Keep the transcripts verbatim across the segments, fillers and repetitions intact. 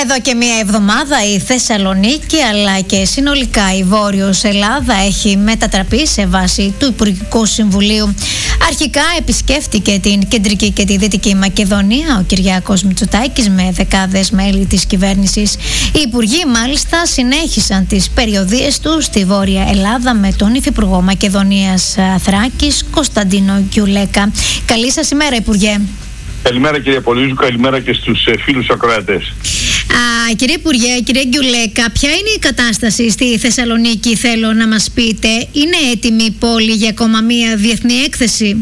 Εδώ και μία εβδομάδα η Θεσσαλονίκη αλλά και συνολικά η Βόρειος Ελλάδα έχει μετατραπεί σε βάση του Υπουργικού Συμβουλίου. Αρχικά επισκέφτηκε την Κεντρική και τη Δυτική Μακεδονία ο Κυριάκος Μητσοτάκης με δεκάδες μέλη της κυβέρνησης. Οι υπουργοί μάλιστα συνέχισαν τις περιοδίες τους στη Βόρεια Ελλάδα με τον Υφυπουργό Μακεδονίας Θράκης Κωνσταντίνο Γκιουλέκα. Καλή σας ημέρα, Υπουργέ. Καλημέρα, κυρία Πολύζου, καλημέρα και στους ε, φίλους ακροατές. Α, κύριε Υπουργέ, κύριε Γκιουλέκα, ποια είναι η κατάσταση στη Θεσσαλονίκη, θέλω να μας πείτε? Είναι έτοιμη η πόλη για ακόμα μία διεθνή έκθεση?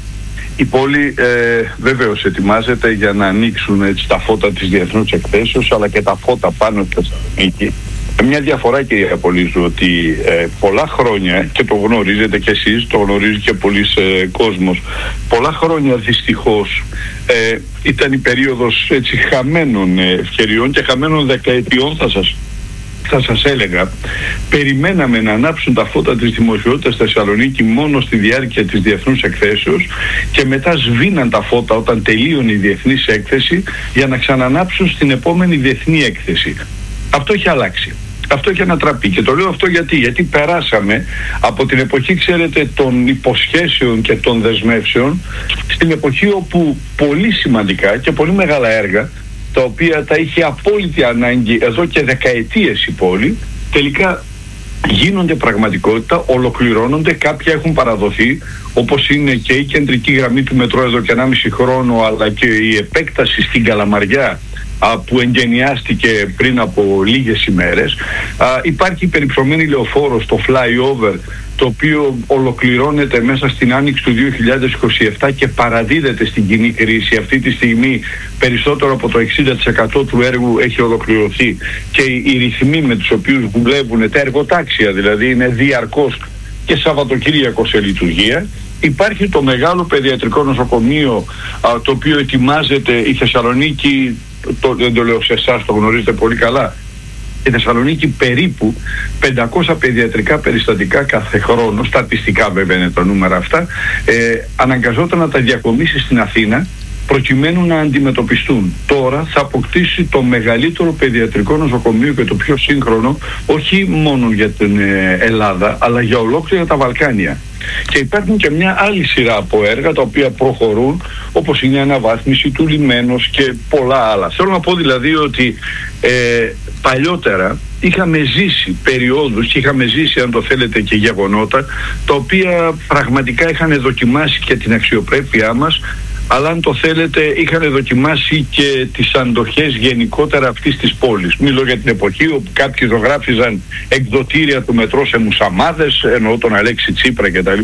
Η πόλη ε, βεβαίως ετοιμάζεται για να ανοίξουν έτσι, τα φώτα της διεθνούς εκθέσεως, αλλά και τα φώτα πάνω στη Θεσσαλονίκη. Μια διαφορά, κυρία Πολύζου, ότι ε, πολλά χρόνια, και το γνωρίζετε κι εσείς, το γνωρίζει και πολλοί ε, κόσμος, πολλά χρόνια δυστυχώς ε, ήταν η περίοδος έτσι, χαμένων ευκαιριών και χαμένων δεκαετιών, θα σας, θα σας έλεγα. Περιμέναμε να ανάψουν τα φώτα της δημοσιότητας στη Θεσσαλονίκη μόνο στη διάρκεια της διεθνούς εκθέσεως και μετά σβήναν τα φώτα όταν τελείωνε η διεθνής έκθεση για να ξανανάψουν στην επόμενη διεθνή έκθεση. Αυτό έχει αλλάξει. Αυτό έχει ανατραπεί. Και το λέω αυτό γιατί, γιατί περάσαμε από την εποχή, ξέρετε, των υποσχέσεων και των δεσμεύσεων στην εποχή όπου πολύ σημαντικά και πολύ μεγάλα έργα, τα οποία τα είχε απόλυτη ανάγκη εδώ και δεκαετίες η πόλη, τελικά γίνονται πραγματικότητα, ολοκληρώνονται, κάποια έχουν παραδοθεί, όπως είναι και η κεντρική γραμμή του μετρό εδώ και ενάμιση χρόνο, αλλά και η επέκταση στην Καλαμαριά που εγκαινιάστηκε πριν από λίγες ημέρες. Α, υπάρχει περιψωμένη λεωφόρο στο flyover, το οποίο ολοκληρώνεται μέσα στην άνοιξη του δύο χιλιάδες είκοσι επτά και παραδίδεται στην κοινή χρήση. Αυτή τη στιγμή περισσότερο από το εξήντα τοις εκατό του έργου έχει ολοκληρωθεί και οι ρυθμοί με τους οποίους δουλεύουν, τα εργοτάξια δηλαδή, είναι διαρκώς και Σαββατοκύριακο σε λειτουργία. Υπάρχει το μεγάλο παιδιατρικό νοσοκομείο, α, το οποίο ετοιμάζεται η Θεσσαλονίκη. Το, δεν το λέω σε εσάς, το γνωρίζετε πολύ καλά. Η Θεσσαλονίκη περίπου πεντακόσια παιδιατρικά περιστατικά κάθε χρόνο, στατιστικά βέβαια είναι τα νούμερα αυτά, ε, αναγκαζόταν να τα διακομίσει στην Αθήνα προκειμένου να αντιμετωπιστούν. Τώρα θα αποκτήσει το μεγαλύτερο παιδιατρικό νοσοκομείο και το πιο σύγχρονο, όχι μόνο για την ε, Ελλάδα, αλλά για ολόκληρα τα Βαλκάνια. Και υπάρχουν και μια άλλη σειρά από έργα τα οποία προχωρούν, όπως είναι η αναβάθμιση του λιμένος και πολλά άλλα. Θέλω να πω δηλαδή ότι ε, παλιότερα είχαμε ζήσει περιόδους και είχαμε ζήσει, αν το θέλετε, και γεγονότα τα οποία πραγματικά είχαν δοκιμάσει και την αξιοπρέπειά μας, αλλά αν το θέλετε είχαν δοκιμάσει και τις αντοχές γενικότερα αυτής της πόλης. Μιλώ για την εποχή όπου κάποιοι ζωγράφιζαν εκδοτήρια του μετρό σε μουσαμάδες, εννοώ τον Αλέξη Τσίπρα κτλ.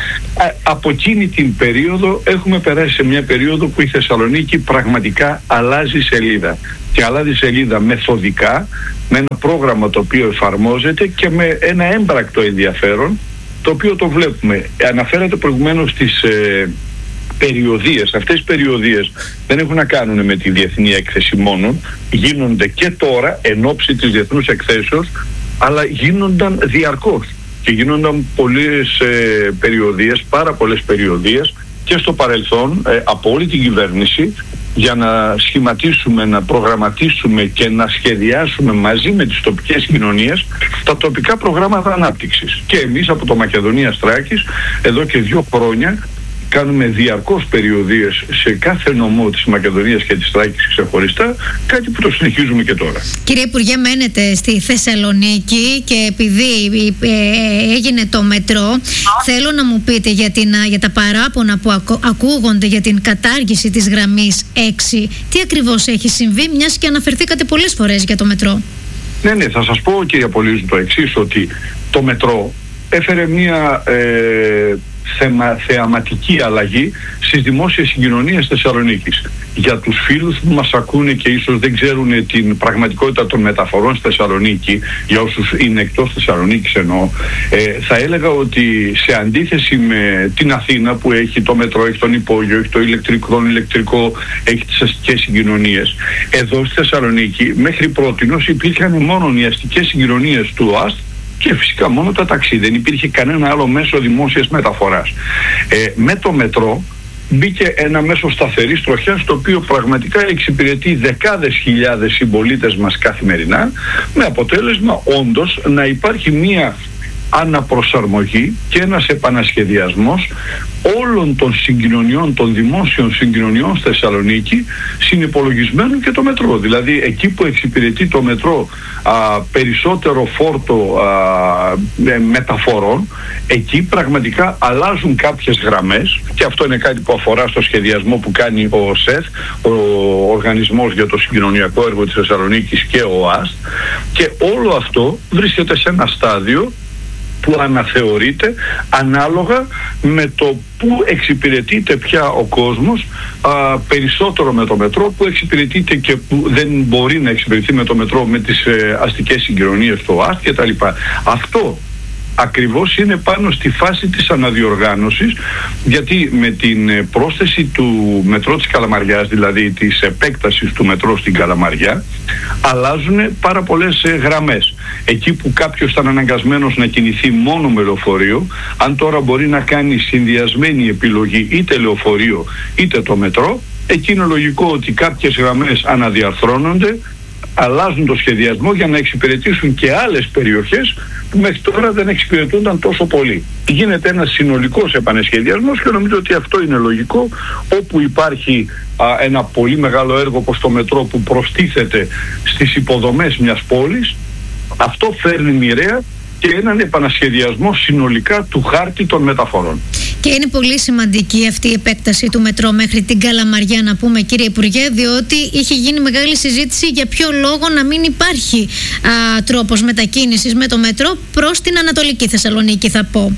Από εκείνη την περίοδο έχουμε περάσει σε μια περίοδο που η Θεσσαλονίκη πραγματικά αλλάζει σελίδα. Και αλλάζει σελίδα μεθοδικά, με ένα πρόγραμμα το οποίο εφαρμόζεται και με ένα έμπρακτο ενδιαφέρον, το οποίο το βλέπουμε. Αναφέρατε προηγουμένως στις ε, περιοδίες. Αυτές οι περιοδίες δεν έχουν να κάνουν με τη διεθνή έκθεση μόνο, γίνονται και τώρα εν ώψη της διεθνούς εκθέσεως, αλλά γίνονταν διαρκώς και γίνονταν πολλές ε, περιοδίες, πάρα πολλές περιοδίες και στο παρελθόν ε, από όλη την κυβέρνηση, για να σχηματίσουμε, να προγραμματίσουμε και να σχεδιάσουμε μαζί με τις τοπικές κοινωνίες τα τοπικά προγράμματα ανάπτυξης. Και εμείς από το Μακεδονίας Θράκης εδώ και δύο χρόνια κάνουμε διαρκώς περιοδίες σε κάθε νομό της Μακεδονίας και της Θράκης ξεχωριστά, κάτι που το συνεχίζουμε και τώρα. Κύριε Υπουργέ, μένετε στη Θεσσαλονίκη και επειδή ε, έγινε το μετρό, θέλω να μου πείτε για, την, για τα παράπονα που ακού, ακούγονται για την κατάργηση της γραμμής έξι. Τι ακριβώς έχει συμβεί, μιας και αναφερθήκατε πολλές φορές για το μετρό? Ναι, ναι, θα σας πω, κύριε Πολύζου, το εξής, ότι το μετρό έφερε μια ε, θεμα, θεαματική αλλαγή στις δημόσιες συγκοινωνίες Θεσσαλονίκης. Για τους φίλους που μας ακούνε και ίσως δεν ξέρουν την πραγματικότητα των μεταφορών στη Θεσσαλονίκη, για όσους είναι εκτός Θεσσαλονίκης εννοώ, ε, θα έλεγα ότι σε αντίθεση με την Αθήνα που έχει το μετρό, έχει τον υπόγειο, έχει το ηλεκτρικό, τον ηλεκτρικό, έχει τις αστικές συγκοινωνίες, εδώ στη Θεσσαλονίκη μέχρι πρότινος υπήρχαν μόνο οι αστικές συγκοινωνίες του ΟΑΣΤ και φυσικά μόνο τα ταξί. Δεν υπήρχε κανένα άλλο μέσο δημόσιας μεταφοράς. Ε, με το μετρό μπήκε ένα μέσο σταθερής τροχιάς, το οποίο πραγματικά εξυπηρετεί δεκάδες χιλιάδες συμπολίτες μας καθημερινά, με αποτέλεσμα όντως να υπάρχει μία αναπροσαρμογή και ένας επανασχεδιασμός όλων των συγκοινωνιών, των δημόσιων συγκοινωνιών στη Θεσσαλονίκη, συνυπολογισμένου και το μετρό. Δηλαδή εκεί που εξυπηρετεί το μετρό α, περισσότερο φόρτο α, ε, μεταφορών, εκεί πραγματικά αλλάζουν κάποιες γραμμές, και αυτό είναι κάτι που αφορά στο σχεδιασμό που κάνει ο ΣΕΘ, ο Οργανισμός για το Συγκοινωνιακό Έργο της Θεσσαλονίκης, και ο ΑΣΤ, και όλο αυτό βρίσκεται σε ένα στάδιο που αναθεωρείται ανάλογα με το που εξυπηρετείται πια ο κόσμος, α, περισσότερο με το μετρό, που εξυπηρετείται και που δεν μπορεί να εξυπηρετεί με το μετρό με τις ε, αστικές συγκοινωνίες, το ΑΣΤ και τα λοιπά. Αυτό ακριβώς είναι πάνω στη φάση της αναδιοργάνωσης, γιατί με την πρόσθεση του μετρό της Καλαμαριάς, δηλαδή της επέκτασης του μετρό στην Καλαμαριά, αλλάζουν πάρα πολλές γραμμές. Εκεί που κάποιος ήταν αναγκασμένος να κινηθεί μόνο με λεωφορείο, αν τώρα μπορεί να κάνει συνδυασμένη επιλογή, είτε λεωφορείο είτε το μετρό, εκεί είναι λογικό ότι κάποιες γραμμές αναδιαρθρώνονται, αλλάζουν το σχεδιασμό για να εξυπηρετήσουν και άλλες περιοχές που μέχρι τώρα δεν εξυπηρετούνταν τόσο πολύ. Γίνεται ένας συνολικός επανεσχεδιασμός, και νομίζω ότι αυτό είναι λογικό. Όπου υπάρχει α, ένα πολύ μεγάλο έργο όπως το μετρό που προστίθεται στις υποδομές μιας πόλης, αυτό φέρνει μοιραία και έναν επανασχεδιασμό συνολικά του χάρτη των μεταφορών. Και είναι πολύ σημαντική αυτή η επέκταση του μετρό μέχρι την Καλαμαριά, να πούμε, κύριε Υπουργέ, διότι είχε γίνει μεγάλη συζήτηση για ποιο λόγο να μην υπάρχει α, τρόπος μετακίνησης με το μετρό προς την Ανατολική Θεσσαλονίκη, θα πω.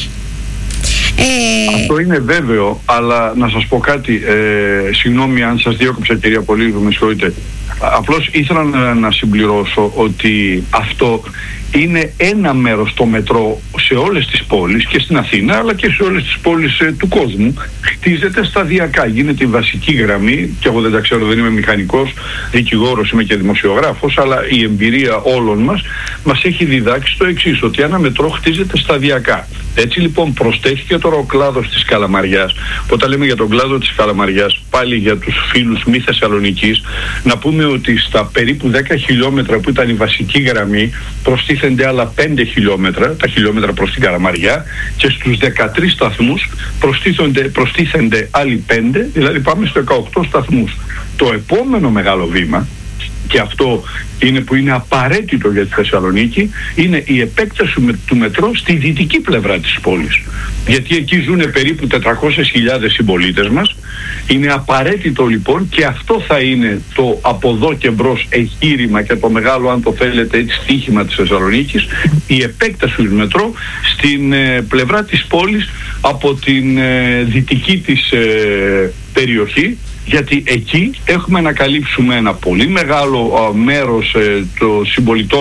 Ε... Αυτό είναι βέβαιο, αλλά να σας πω κάτι, ε, συγγνώμη αν σας διέκοψα, κυρία Πολύδου, με συγχωρείτε. Απλώς ήθελα να, να συμπληρώσω ότι αυτό είναι ένα μέρος, το μετρό, σε όλες τις πόλεις, και στην Αθήνα αλλά και σε όλες τις πόλεις ε, του κόσμου. Χτίζεται σταδιακά, γίνεται η βασική γραμμή, και εγώ δεν τα ξέρω, δεν είμαι μηχανικός, δικηγόρος, είμαι και δημοσιογράφος, αλλά η εμπειρία όλων μας μας έχει διδάξει το εξής, ότι ένα μετρό χτίζεται σταδιακά. Έτσι λοιπόν προστέθηκε τώρα ο κλάδος της Καλαμαριάς. Όταν λέμε για τον κλάδο της Καλαμαριάς, πάλι για τους φίλους μη Θεσσαλονικής, να πούμε ότι στα περίπου δέκα χιλιόμετρα που ήταν η βασική γραμμή, προστίθενται άλλα πέντε χιλιόμετρα, τα χιλιόμετρα προς την Καλαμαριά, και στους δεκατρείς σταθμούς προστίθενται, προστίθενται άλλοι πέντε, δηλαδή πάμε στους δεκαοκτώ σταθμούς. Το επόμενο μεγάλο βήμα, και αυτό είναι που είναι απαραίτητο για τη Θεσσαλονίκη, είναι η επέκταση του μετρό στη δυτική πλευρά της πόλης. Γιατί εκεί ζουν περίπου τετρακόσιες χιλιάδες συμπολίτες μας. Είναι απαραίτητο λοιπόν, και αυτό θα είναι το από εδώ και μπρος εγχείρημα και το μεγάλο, αν το θέλετε έτσι, στοίχημα της Θεσσαλονίκης, η επέκταση του μετρό στην ε, πλευρά της πόλης από την ε, δυτική της ε, περιοχή, γιατί εκεί έχουμε να καλύψουμε ένα πολύ μεγάλο α, μέρος ε, των συμπολιτών